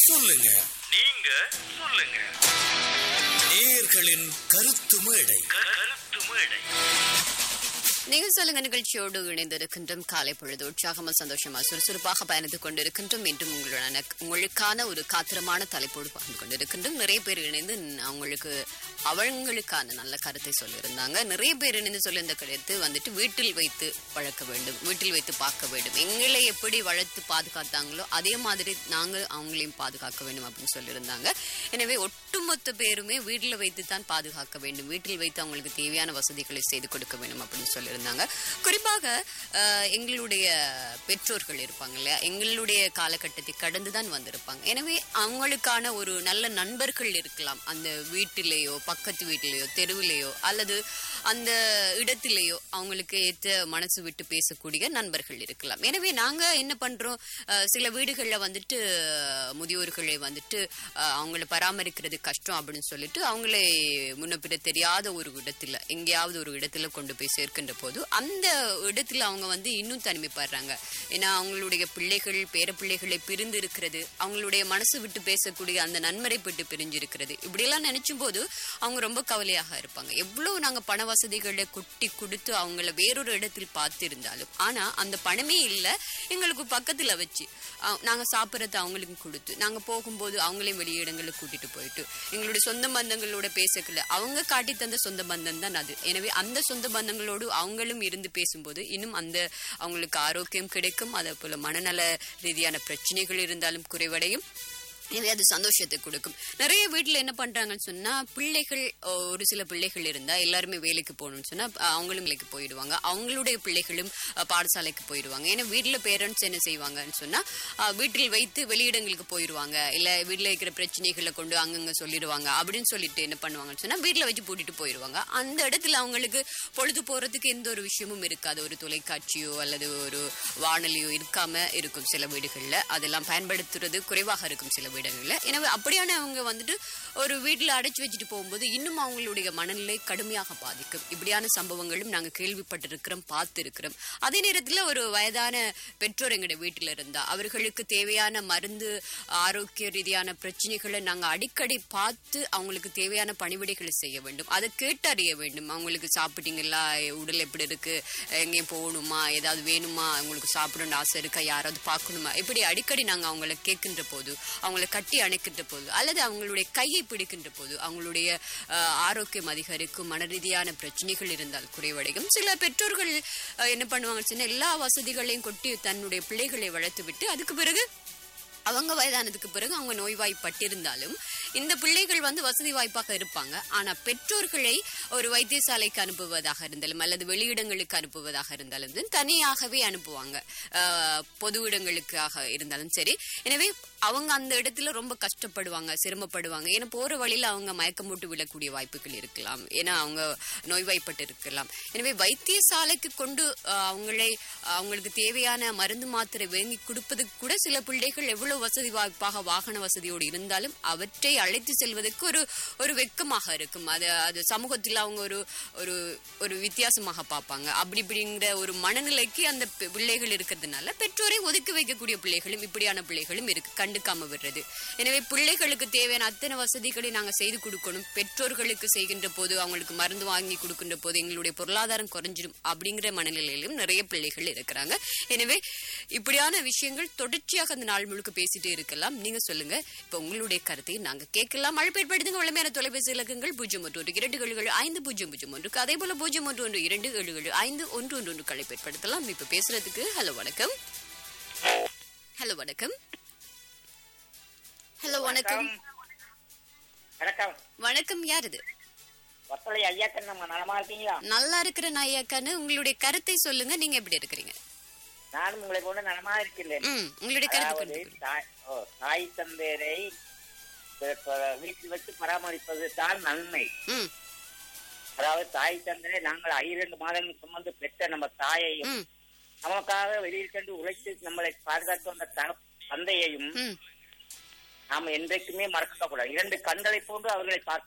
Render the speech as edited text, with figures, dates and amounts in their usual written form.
சொல்லுங்க, நீங்க சொல்லுங்க. நேயர்களின் கருத்து மேடை. கருத்து மேடை. நீங்கள் சொல்லுங்க நிகழ்ச்சியோடு இணைந்திருக்கின்றோம். காலை பொழுது உற்சாகமா சந்தோஷமா சுறுசுறுப்பாக பயணித்துக் கொண்டிருக்கின்றோம். இன்றும் உங்களுக்கான ஒரு காத்திரமான தலைப்போடு பகிர்ந்து கொண்டிருக்கின்றோம். நிறைய பேர் இணைந்து அவங்களுக்கான நல்ல கருத்தை சொல்லியிருந்தாங்க. நிறைய பேர் இணைந்து சொல்லியிருந்த கருத்து வந்துட்டு வீட்டில் வைத்து வளர்க்க வேண்டும், வீட்டில் வைத்து பார்க்க வேண்டும். எங்களை எப்படி வளர்த்து பாதுகாத்தாங்களோ அதே மாதிரி நாங்கள் அவங்களையும் பாதுகாக்க வேண்டும் அப்படின்னு சொல்லியிருந்தாங்க. எனவே ஒட்டுமொத்த பேருமே வீட்டில் வைத்து தான் பாதுகாக்க வேண்டும், வீட்டில் வைத்து அவங்களுக்கு தேவையான வசதிகளை செய்து கொடுக்க வேண்டும் அப்படின்னு சொல்லி இருந்தாங்க. குறிப்பாக எங்களுடைய பெற்றோர்கள் இருப்பாங்க இல்லையா, எங்களுடைய காலகட்டத்தை கடந்துதான் வந்திருப்பாங்க. எனவே அவங்களுக்கான ஒரு நல்ல நண்பர்கள் இருக்கலாம். அந்த வீட்டிலேயோ பக்கத்து வீட்டிலேயோ தெருவிலேயோ அல்லது அந்த இடத்திலேயோ அவங்களுக்கு ஏற்ற மனசு விட்டு பேசக்கூடிய நண்பர்கள் இருக்கலாம். எனவே நாங்க என்ன பண்றோம், சில வீடுகள்ல வந்துட்டு முதியோர்களை வந்துட்டு அவங்கள பராமரிக்கிறது கஷ்டம் அப்படின்னு சொல்லிட்டு அவங்களே முன்ன பிற தெரியாத ஒரு இடத்துல எங்கேயாவது ஒரு இடத்துல கொண்டு போய் சேர்க்கின்ற போது அந்த இடத்துல அவங்க வந்து இன்னும் தனிமைப்படுறாங்க. ஏன்னா அவங்களுடைய பிள்ளைகள் பேர பிள்ளைகளை பிரிந்து இருக்கிறது, அவங்களுடைய மனசு விட்டு பேசக்கூடிய அந்த நன்மறை விட்டு பிரிஞ்சு இருக்கிறது. இப்படியெல்லாம் நினைச்சும் போது அவங்க ரொம்ப கவலையாக இருப்பாங்க. எவ்வளவு நாங்க பண வசதிகளை கொட்டி கொடுத்து அவங்கள வேறொரு இடத்தில் பார்த்திருந்தாலும் ஆனா அந்த பணமே இல்லை, எங்களுக்கு பக்கத்துல வச்சு நாங்க சாப்பிடறத அவங்களுக்கு கொடுத்து நாங்க போகும்போது அவங்களையும் வெளியிடங்களுக்கு கூட்டிட்டு போயிட்டு எங்களுடைய சொந்த பந்தங்களோட பேசக்கல அவங்க காட்டி தந்த சொந்த பந்தம் தான் அது. எனவே அந்த சொந்த பந்தங்களோடு அவங்களும் இருந்து பேசும்போது இன்னும் அந்த அவங்களுக்கு ஆரோக்கியம் கிடைக்கும். அதே போல மனநல ரீதியான பிரச்சனைகள் இருந்தாலும் குறைவடையும். எனவே அது சந்தோஷத்தை கொடுக்கும். நிறைய வீட்டுல என்ன பண்றாங்கன்னு சொன்னா, பிள்ளைகள் ஒரு சில பிள்ளைகள் இருந்தா எல்லாருமே வேலைக்கு போகணும்னு சொன்னா அவங்களும் வேலைக்கு போயிடுவாங்க, அவங்களுடைய பிள்ளைகளும் பாடசாலைக்கு போயிடுவாங்க. ஏன்னா வீட்டுல பேரண்ட்ஸ் என்ன செய்வாங்கன்னு சொன்னா வீட்டில் வைத்து வெளியிடங்களுக்கு போயிடுவாங்க, இல்ல வீட்டுல இருக்கிற பிரச்சனைகளை கொண்டு அங்கங்க சொல்லிடுவாங்க அப்படின்னு சொல்லிட்டு என்ன பண்ணுவாங்கன்னு சொன்னா வீட்டுல வச்சு பூட்டிட்டு போயிடுவாங்க. அந்த இடத்துல அவங்களுக்கு பொழுது போறதுக்கு எந்த ஒரு விஷயமும் இருக்காது. ஒரு தொலைக்காட்சியோ அல்லது ஒரு வானொலியோ இருக்காம இருக்கும் சில வீடுகள்ல. அதெல்லாம் பயன்படுத்துறது குறைவாக இருக்கும் சில வீடுகள்ல. எனவே அப்படியான அவங்க வந்துட்டு ஒரு வீட்டுல அடைச்சு வச்சுட்டு போகும்போது இன்னும் அவங்களுடைய மனநிலை கடுமையாக பாதிக்கும். இப்படியான சம்பவங்களும் நாங்க கேள்விப்பட்டிருக்கிறோம், பார்த்திருக்கிறோம். அதே நேரத்துல ஒரு வயதான பெற்றோர் எங்களுடைய வீட்டுல இருந்தா அவர்களுக்கு தேவையான மருந்து ஆரோக்கிய ரீதியான பிரச்சனைகளை நாங்க அடிக்கடி பார்த்து அவங்களுக்கு தேவையான பணிவிடைகளை செய்ய வேண்டும், அதை கேட்டறிய வேண்டும். அவங்களுக்கு சாப்பிட்டீங்களா, உடல் எப்படி இருக்கு, எங்கேயும் போகணுமா, ஏதாவது வேணுமா, அவங்களுக்கு சாப்பிடணும்னு ஆசை இருக்கா, யாராவது பார்க்கணுமா, இப்படி அடிக்கடி நாங்க அவங்களை கேட்கின்ற போது, அவங்களை கட்டி அணைக்கின்ற போது அல்லது அவங்களுடைய கையை பிடிக்கின்ற போது அவங்களுடைய ஆரோக்கியம் அதிகரிக்கும், மன ரீதியான பிரச்சனைகள் இருந்தால் குறைவடையும். சில பெற்றோர்கள் என்ன பண்ணுவாங்கன்னு சொன்னா எல்லா வசதிகளையும் கொட்டி தன்னுடைய பிள்ளைகளை வளர்த்து விட்டு அதுக்கு பிறகு அவங்க வயதானதுக்கு பிறகு அவங்க நோய்வாய்ப்பட்டிருந்தாலும் இந்த பிள்ளைகள் வந்து வசதி வாய்ப்பாக இருப்பாங்க. ஆனா பெற்றோர்களை ஒரு வைத்தியசாலைக்கு அனுப்புவதாக இருந்தாலும் அல்லது வெளியிடங்களுக்கு அனுப்புவதாக இருந்தாலும் தனியாகவே அனுப்புவாங்க, பொது இடங்களுக்காக இருந்தாலும் சரி. எனவே அவங்க அந்த இடத்துல ரொம்ப கஷ்டப்படுவாங்க, சிரமப்படுவாங்க. ஏன்னா போற வழியில அவங்க மயக்கம் போட்டு விடக்கூடிய வாய்ப்புகள் இருக்கலாம், ஏன்னா அவங்க நோய்வாய்ப்பட்டு இருக்கலாம். எனவே வைத்தியசாலைக்கு கொண்டு அவங்களுக்கு தேவையான மருந்து மாத்திரை வாங்கி கொடுப்பதுக்கு கூட சில பிள்ளைகள் எவ்வளவு வசதி வாய்ப்பாக வாகன வசதியோடு இருந்தாலும் அவற்றை அழைத்து செல்வதற்கு ஒரு வெக்கமாக இருக்கும். அது சமூகத்தில் அவங்க ஒரு வித்தியாசமாக பார்ப்பாங்க. அப்படிங்கிற ஒரு மனநிலைக்கு அந்த பிள்ளைகள் இருக்கிறதுனால பெற்றோரை ஒதுக்கி வைக்கக்கூடிய பிள்ளைகளும் இப்படியான பிள்ளைகளும் இருக்கு, கண்டுக்காம விடுறது. எனவே பிள்ளைகளுக்கு தேவையான அத்தனை வசதிகளை நாங்க செய்து கொடுக்கணும். பெற்றோர்களுக்கு செய்கின்ற போது அவங்களுக்கு மருந்து வாங்கி கொடுக்கின்ற போது எங்களுடைய பொருளாதாரம் குறைஞ்சிடும் அப்படிங்கிற மனநிலையிலும் நிறைய பிள்ளைகள் இருக்கிறாங்க. எனவே இப்படியான விஷயங்கள் தொடர்ச்சியாக அந்த நாள் முழுக்க பேசிட்டே இருக்கலாம். நீங்க சொல்லுங்க, இப்ப உங்களுடைய கருத்தை நாங்க கேட்கலாம். அழைப்பேற்படுத்துங்க. வளமையான தொலைபேசி இலக்கங்கள் 012250001. அதே போல 012277511 அழைப்பேற்படுத்தலாம். இப்ப பேசுறதுக்கு ஹலோ வணக்கம். ஹலோ வணக்கம். ஹலோ வணக்கம். வணக்கம். வணக்கம். யார் இது? நல்லா இருக்கிற ஐயாக்கான்னு உங்களுடைய கருத்தை சொல்லுங்க. நீங்க எப்படி இருக்கிறீங்க? நானும் உங்களை போல நலமா இருக்கிறேன். உங்களுடைய கருத்து. தாய் தந்தையரை வீட்டில் வச்சு பராமரிப்பது தான் நன்மை. அதாவது தாய் தந்தையை நாங்கள் 2 மாதங்கள் சுமந்து பெற்ற நம்ம தாயையும் நமக்காக வெளியில் சென்று உழைத்து நம்மளை பாதுகாத்து வந்த தந்தையையும் நாம என்றைக்குமே மறக்க கூடாது. 2 கண்களை போன்று அவர்களை பார்க்க